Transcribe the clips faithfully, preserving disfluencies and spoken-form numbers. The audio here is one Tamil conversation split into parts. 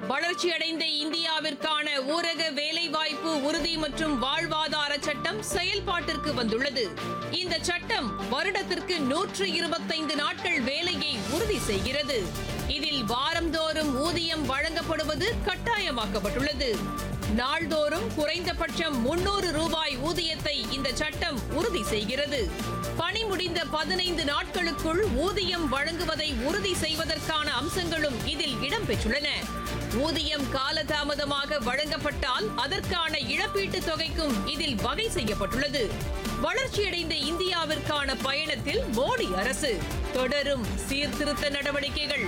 வளர்ச்சியடைந்த இந்தியாவிற்கான ஊரக வேலைவாய்ப்பு உறுதி மற்றும் வாழ்வாதார சட்டம் செயல்பாட்டிற்கு வந்துள்ளது. இந்த சட்டம் வருடத்திற்கு நூற்று இருபத்தைந்து நாட்கள் வேலையை உறுதி செய்கிறது. இதில் வாரந்தோறும் ஊதியம் வழங்கப்படுவது கட்டாயமாக்கப்பட்டுள்ளது. நாள்தோறும் குறைந்தபட்சம் முன்னூறு ரூபாய் ஊதியத்தை இந்த சட்டம் உறுதி செய்கிறது. பணி முடிந்த பதினைந்து நாட்களுக்குள் ஊதியம் வழங்குவதை உறுதி செய்வதற்கான அம்சங்களும் இதில் இடம்பெற்றுள்ளன. ஊதியம் காலதாமதமாக வழங்கப்பட்டால் அதற்கான இழப்பீட்டுத் தொகைக்கும் இதில் வகை செய்யப்பட்டுள்ளது. வளர்ச்சியடைந்த இந்தியாவிற்கான பயணத்தில் மோடி அரசு தொடரும் சீர்திருத்த நடவடிக்கைகள்.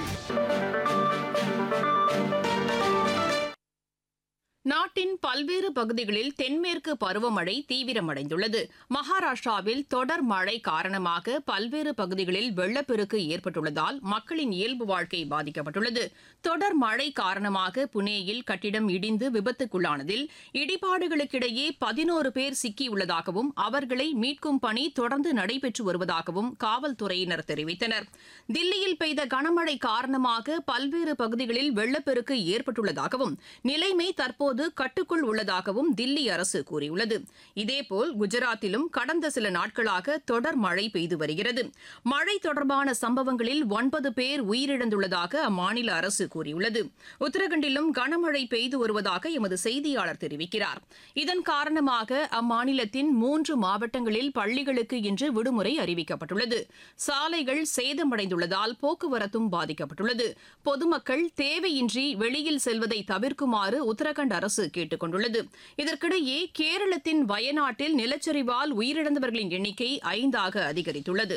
நாட்டின் பல்வேறு பகுதிகளில் தென்மேற்கு பருவமழை தீவிரமடைந்துள்ளது. மகாராஷ்டிராவில் தொடர் மழை காரணமாக பல்வேறு பகுதிகளில் வெள்ளப்பெருக்கு ஏற்பட்டுள்ளதால் மக்களின் இயல்பு வாழ்க்கை பாதிக்கப்பட்டுள்ளது. தொடர் மழை காரணமாக புனேயில் கட்டிடம் இடிந்து விபத்துக்குள்ளானதில் இடிபாடுகளுக்கிடையே பதினோரு பேர் சிக்கியுள்ளதாகவும் அவர்களை மீட்கும் பணி தொடர்ந்து நடைபெற்று வருவதாகவும் காவல்துறையினர் தெரிவித்தனர். தில்லியில் பெய்த கனமழை காரணமாக பல்வேறு பகுதிகளில் வெள்ளப்பெருக்கு ஏற்பட்டுள்ளதாகவும் நிலைமை தற்போது கட்டுக்குள் உள்ளதாகவும் தில்லி அரசு கூறியுள்ளது. இதேபோல் குஜராத்திலும் கடந்த சில நாட்களாக தொடர் மழை பெய்து வருகிறது. மழை தொடர்பான சம்பவங்களில் ஒன்பது பேர் உயிரிழந்துள்ளதாக அம்மாநில அரசு கூறியுள்ளது. உத்தரகண்டிலும் கனமழை பெய்து வருவதாக எமது செய்தியாளர் தெரிவிக்கிறார். இதன் காரணமாக அம்மாநிலத்தின் மூன்று மாவட்டங்களில் பள்ளிகளுக்கு இன்று விடுமுறை அறிவிக்கப்பட்டுள்ளது. சாலைகள் சேதமடைந்துள்ளதால் போக்குவரத்தும் பாதிக்கப்பட்டுள்ளது. பொதுமக்கள் தேவையின்றி வெளியில் செல்வதை தவிர்க்குமாறு உத்தரகண்ட் அரசு கேட்டுக் கொண்டுள்ளது. இதற்கிடையே கேரளத்தின் வயநாட்டில் நிலச்சரிவால் உயிரிழந்தவர்களின் எண்ணிக்கை ஐந்தாக அதிகரித்துள்ளது.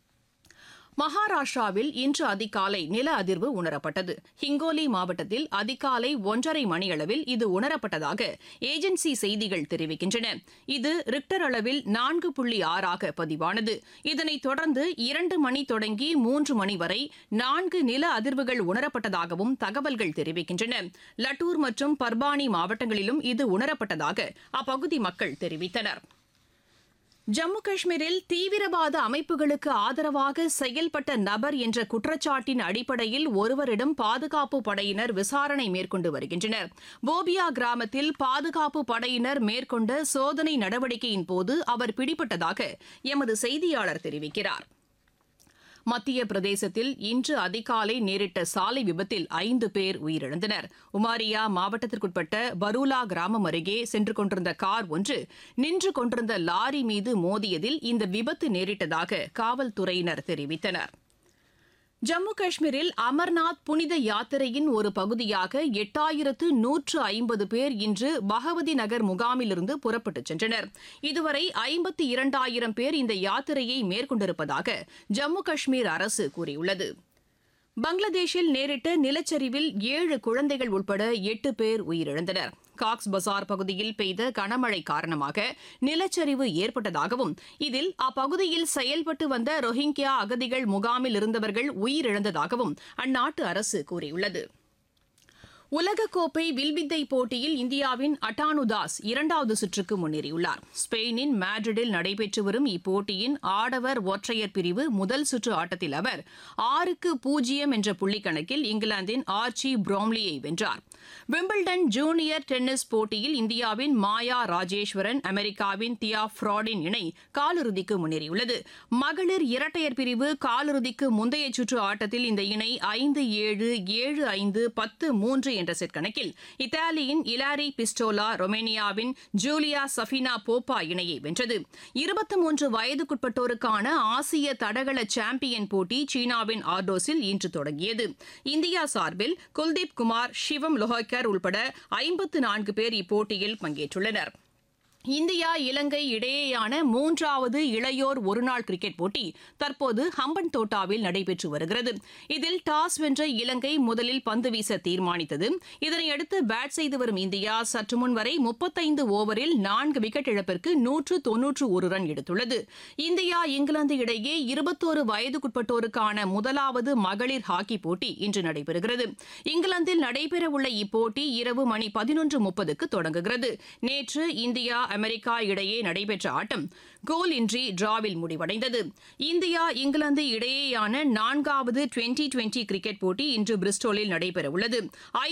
மகாராஷ்டிராவில் இன்று அதிகாலை நில அதிர்வு உணரப்பட்டது. ஹிங்கோலி மாவட்டத்தில் அதிகாலை ஒன்றரை மணியளவில் இது உணரப்பட்டதாக ஏஜென்சி செய்திகள் தெரிவிக்கின்றன. இது ரிக்டர் அளவில் நான்கு புள்ளி ஆறாக பதிவானது. இதனைத் தொடர்ந்து இரண்டு மணி தொடங்கி மூன்று மணி வரை நான்கு நில அதிர்வுகள் உணரப்பட்டதாகவும் தகவல்கள் தெரிவிக்கின்றன. லட்டூர் மற்றும் பர்பானி மாவட்டங்களிலும் இது உணரப்பட்டதாக அப்பகுதி மக்கள் தெரிவித்தனர். ஜம்மு காஷ்மீரில் தீவிரவாத அமைப்புகளுக்கு ஆதரவாக செயல்பட்ட நபர் என்ற குற்றச்சாட்டின் அடிப்படையில் ஒருவரிடம் பாதுகாப்பு படையினர் விசாரணை மேற்கொண்டு வருகின்றனர். போபியா கிராமத்தில் பாதுகாப்பு படையினர் மேற்கொண்ட சோதனை நடவடிக்கையின் போது அவர் பிடிபட்டதாக எமது செய்தியாளர் தெரிவிக்கிறார். மத்திய பிரதேசத்தில் இன்று அதிகாலை நேரிட்ட சாலை விபத்தில் ஐந்து பேர் உயிரிழந்தனர். உமாரியா மாவட்டத்திற்குட்பட்ட பரூலா கிராமம் அருகே சென்று கொண்டிருந்த கார் ஒன்று நின்று கொண்டிருந்த லாரி மீது மோதியதில் இந்த விபத்து நேரிட்டதாக காவல்துறையினர் தெரிவித்தனர். ஜம்மு காஷ்மீரில் அமர்நாத் புனித யாத்திரையின் ஒரு பகுதியாக எட்டாயிரத்து நூற்று ஐம்பது பேர் இன்று பகவதி நகர் முகாமிலிருந்து புறப்பட்டுச் சென்றனர். இதுவரை ஐம்பத்தி இரண்டாயிரம் பேர் இந்த யாத்திரையை மேற்கொண்டிருப்பதாக ஜம்மு காஷ்மீர் அரசு கூறியுள்ளது. பங்களாதேஷில் நேரிட்ட நிலச்சரிவில் ஏழு குழந்தைகள் உட்பட எட்டு பேர் உயிரிழந்தனர். காக்ஸ் பசார் பகுதியில் பெய்த கனமழை காரணமாக நிலச்சரிவு ஏற்பட்டதாகவும் இதில் அப்பகுதியில் செயல்பட்டு வந்த ரோஹிங்கியா அகதிகள் முகாமில் இருந்தவர்கள் உயிரிழந்ததாகவும் அந்நாட்டு அரசு கூறியுள்ளது. உலகக்கோப்பை வில்வித்தை போட்டியில் இந்தியாவின் அட்டானு தாஸ் இரண்டாவது சுற்றுக்கு முன்னேறியுள்ளார். ஸ்பெயினின் மேட்ரிடில் நடைபெற்று வரும் இப்போட்டியின் ஆடவர் ஒற்றையர் பிரிவு முதல் சுற்று ஆட்டத்தில் அவர் ஆறுக்கு பூஜ்ஜியம் என்ற புள்ளிக்கணக்கில் இங்கிலாந்தின் ஆர்ச்சி ப்ரோம்லியை வென்றார். விம்பிள்டன் ஜூனியர் டென்னிஸ் போட்டியில் இந்தியாவின் மாயா ராஜேஸ்வரன் அமெரிக்காவின் தியா ஃப்ராடின் இணை காலிறுதிக்கு முன்னேறியுள்ளது. மகளிர் இரட்டையர் பிரிவு காலிறுதிக்கு முந்தைய சுற்று ஆட்டத்தில் இந்த இணை ஐந்து ஏழு ஏழு ஐந்து பத்து மூன்று என்ற செட் கணக்கில் இத்தாலியின் இலாரி பிஸ்டோலா ரொமேனியாவின் ஜூலியா சஃபினா போப்பா இணையை வென்றது. இருபத்தி மூன்று வயதுக்குட்பட்டோருக்கான ஆசிய தடகள சாம்பியன் போட்டி சீனாவின் ஆர்டோஸில் இன்று தொடங்கியது. இந்தியா சார்பில் குல்தீப் குமார், சிவம் லோஹக்கர் உள்பட ஐம்பத்து நான்கு பேர் இப்போட்டியில் பங்கேற்றுள்ளனர். இந்தியா இலங்கை இடையேயான மூன்றாவது இளையோர் ஒருநாள் கிரிக்கெட் போட்டி தற்போது ஹம்பன் தோட்டாவில் நடைபெற்று வருகிறது. இதில் டாஸ் வென்ற இலங்கை முதலில் பந்து வீச தீர்மானித்தது. இதனையடுத்து பேட் செய்து வரும் இந்தியா சற்று முன் வரை முப்பத்தைந்து ஓவரில் நான்கு விக்கெட் இழப்பிற்கு நூற்று தொன்னூற்று ஒரு ரன் எடுத்துள்ளது. இந்தியா இங்கிலாந்து இடையே இருபத்தோரு வயதுக்குட்பட்டோருக்கான முதலாவது மகளிர் ஹாக்கி போட்டி இன்று நடைபெறுகிறது. இங்கிலாந்தில் நடைபெறவுள்ள இப்போட்டி இரவு மணி பதினொன்று முப்பதுக்கு தொடங்குகிறது. நேற்று இந்தியா அமெரிக்கா இடையே நடைபெற்ற ஆட்டம் கோல் இன்றி டிராவில் முடிவடைந்தது. இந்தியா இங்கிலாந்து இடையேயான நான்காவது டுவெண்டி டுவெண்டி கிரிக்கெட் போட்டி இன்று பிரிஸ்டோலில் நடைபெறவுள்ளது.